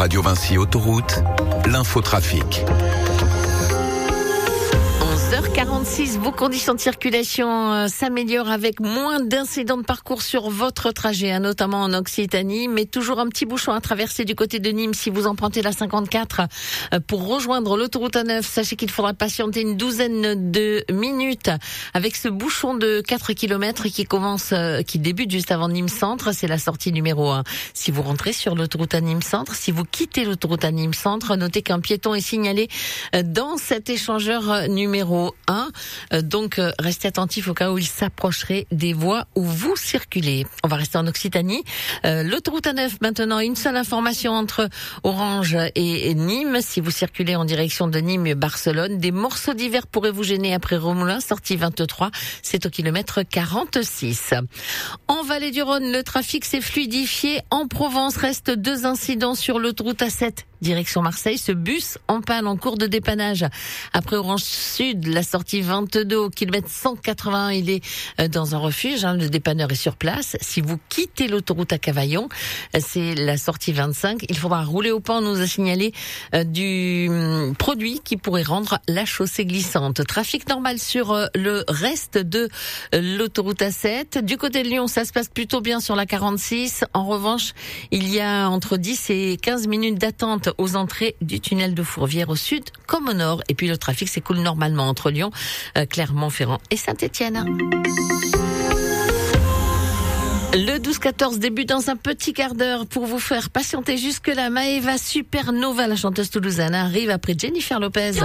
Radio Vinci Autoroute, l'infotrafic. 11h46, vos conditions de circulation s'améliorent avec moins d'incidents de parcours sur votre trajet, notamment en Occitanie, mais toujours un petit bouchon à traverser du côté de Nîmes si vous empruntez la 54 pour rejoindre l'autoroute A9. Sachez qu'il faudra patienter une douzaine de minutes avec ce bouchon de 4 km qui débute juste avant Nîmes Centre. C'est la sortie numéro 1. Si vous rentrez sur l'autoroute à Nîmes Centre, si vous quittez l'autoroute à Nîmes Centre, notez qu'un piéton est signalé dans cet échangeur numéro 1. Donc, restez attentifs au cas où il s'approcherait des voies où vous circulez. On va rester en Occitanie. L'autoroute A9, maintenant, une seule information entre Orange et Nîmes. Si vous circulez en direction de Nîmes-Barcelone, des morceaux d'hiver pourraient vous gêner après Romoulin, sortie 23. C'est au kilomètre 46. En Vallée du Rhône, le trafic s'est fluidifié. En Provence, reste 2 incidents sur l'autoroute A7. Direction Marseille, ce bus en panne en cours de dépannage. Après Orange Sud, la sortie 22 au kilomètre 181, il est dans un refuge. Le dépanneur est sur place. Si vous quittez l'autoroute à Cavaillon, c'est la sortie 25. Il faudra rouler au pan. On nous a signalé du produit qui pourrait rendre la chaussée glissante. Trafic normal sur le reste de l'autoroute A7. Du côté de Lyon, ça se passe plutôt bien sur la 46. En revanche, il y a entre 10 et 15 minutes d'attente aux entrées du tunnel de Fourvière au sud comme au nord. Et puis le trafic s'écoule normalement entre Lyon, Clermont-Ferrand et Saint-Étienne. Le 12-14 débute dans un petit quart d'heure pour vous faire patienter jusque-là. Maëva Supernova, la chanteuse toulousaine, arrive après Jennifer Lopez.